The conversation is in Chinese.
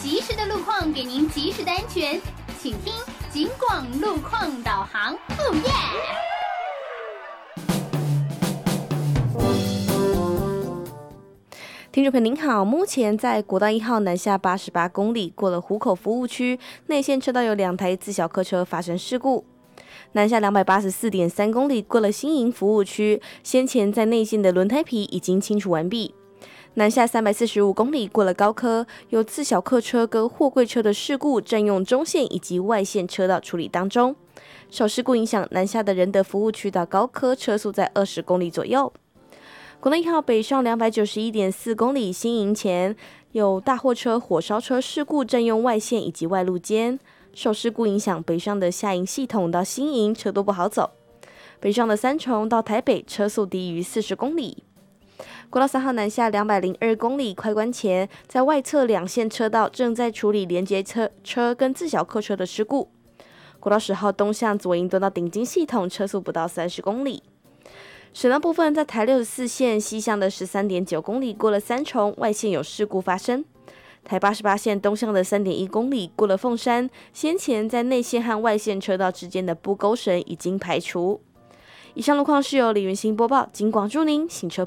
及时的路况，给您及时的安全，请听警广路况导航。哦耶！ 听众朋友您好，目前在国道1号南下88公里，过了湖口服务区，内线车道有2台自小客车发生事故。南下284.3公里，过了新营服务区，先前在内线的轮胎皮已经清除完毕。南下345公里，过了高科，有自小客车跟货柜车的事故，占用中线以及外线车道处理当中。受事故影响，南下的仁德服务区到高科车速在20公里左右。国道1号北上291.4公里，新营前有大货车、火烧车事故，占用外线以及外路间。受事故影响，北上的下营系统到新营车都不好走。北上的三重到台北车速低于40公里。国道3号南下202公里，快关前在外侧2线车道正在处理连接车跟自小客车的事故。国道10号东向左营端到顶金系统车速不到30公里。省道部分，在台64线西向的13.9公里，过了三重外线有事故发生。台88线东向的3.1公里，过了凤山，先前在内线和外线车道之间的不勾绳已经排除。以上路况是由李云兴播报，警广祝您行车